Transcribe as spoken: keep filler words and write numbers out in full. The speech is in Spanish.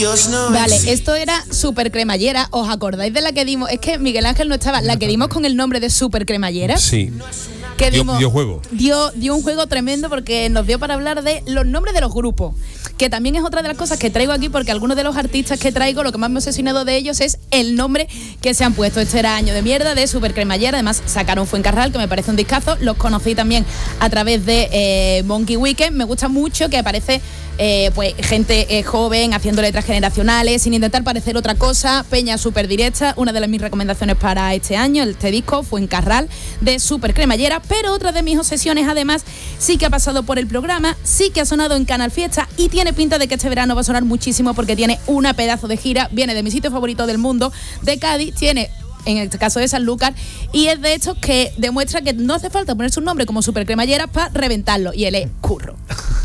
Vale, esto era Super Cremallera. ¿Os acordáis de la que dimos? Es que Miguel Ángel no estaba. La que dimos con el nombre de Super Cremallera. Sí. Que dio, dimos, dio juego. Dio, dio un juego tremendo porque nos dio para hablar de los nombres de los grupos. Que también es otra de las cosas que traigo aquí, porque algunos de los artistas que traigo, lo que más me ha obsesionado de ellos es el nombre que se han puesto. Este era Año de Mierda, de Super Cremallera. Además sacaron Fuencarral, que me parece un discazo. Los conocí también a través de eh, Monkey Weekend. Me gusta mucho que aparece eh, pues gente eh, joven haciendo letras generacionales sin intentar parecer otra cosa. Peña súper directa. Una de las mis recomendaciones para este año, este disco, Fuencarral, de Super Cremallera. Pero otra de mis obsesiones, además, sí que ha pasado por el programa, sí que ha sonado en Canal Fiesta y tiene pinta de que este verano va a sonar muchísimo porque tiene una pedazo de gira. Viene de mi sitio favorito del mundo, de Cádiz. Tiene, en este caso, de Sanlúcar, y es de estos que demuestra que no hace falta ponerse un nombre como Super Cremallera para reventarlo, y él es Curro.